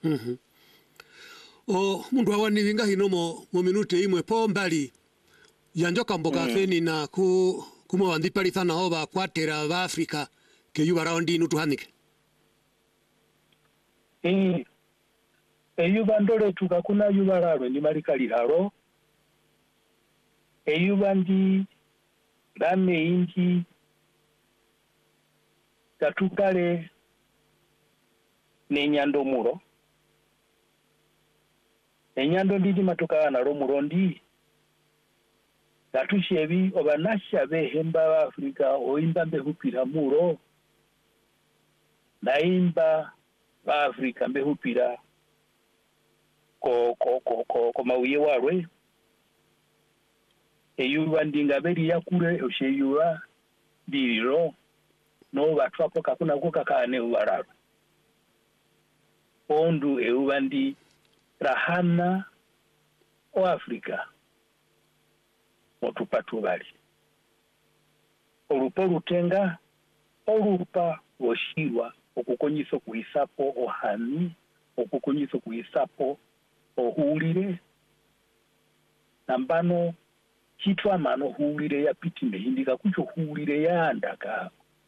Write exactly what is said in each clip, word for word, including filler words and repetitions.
Mhm. O mundu awani winga hino mo, mo minute imwe po mbali yanjoka mboka mm. feni na ku kuma wandipali sana oba kwatera wa Afrika ke yuba raundi nutuhanike. Eh eyuba ndole tukakuna yuba raro ni malikali raro eyuba ndi rame inji tatukale nenyando muro enyando ndidi matoka na romuro ndi tatushebi obanasha behemba wa Afrika oimba mbehupira muro naimba wa Afrika mbehupira ko ko ko ko, ko mauye warwe eyuba ndinga beri yakure osheyuba diriro no batwapo kakuna kuka kane ubararo ondu eyuba ndi rahana o Afrika motupatu bali olupo lutenga olupa woshirwa okukonyiso kuhisapo ohani okukonyiso kuhisapo ohulire nambano kitwa mano hulire ya pitime hindika kucho hulire ya andaka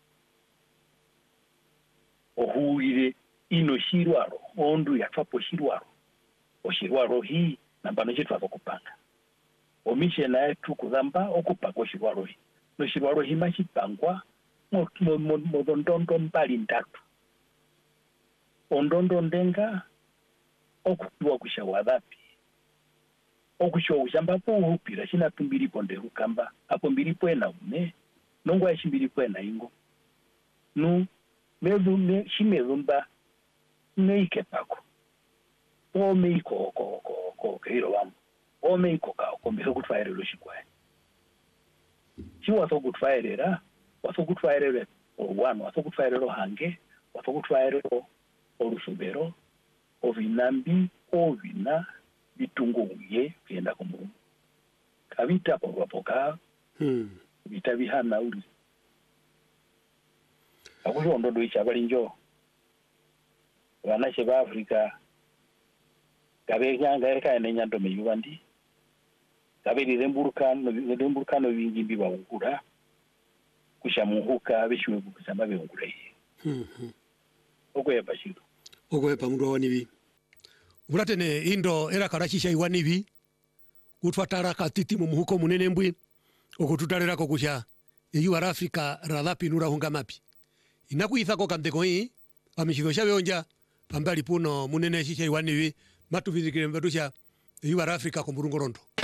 ohulire ino shirwaro ondu yatwapo shirwaro oshirwaro hii nambano chitwa kupanga omishe na yetu kuzamba okupanga oshirwaro hii no shirwaro hii machipangwa modondondo mbali ndatu ondondo ndenga okuwa kushawadhapi okusho ushamba po upira china tumbiri ponde ukamba apo mbiri pwena une nongwa yishimbiri pwena ingo nu mezu me shimezumba neike pako o meiko ko ko ko kiro wam o meiko ka ko mbe kutfaire lo shikwaye chi waso kutfaire ra waso kutfaire o wano waso kutfaire ro hange waso kutfaire ro orusubero ovinambi ovina bitunguye byenda kumu kabita po wapoka hmm bitabihana uri akuzo ndodo ichabali njo wanashe ba Afrika kabe nyanga eka enyando meyubandi kabe diremburukano diremburukano bingi biba ukura kushamuhuka bishuwe kusamba beungure mhm okwe bashiru okwe pamundo wanibi uratene indo era karachisha iwanibi utwatara katiti mu muhuko munene mbwi okututarera ko kusha eyu ara Afrika radhapi nura hunga mapi inakuitha ko kamdeko hii amishido shabonja pambali puno munene shisha iwanibi matuvizikire mbatusha eyu ara Afrika ko murungorondo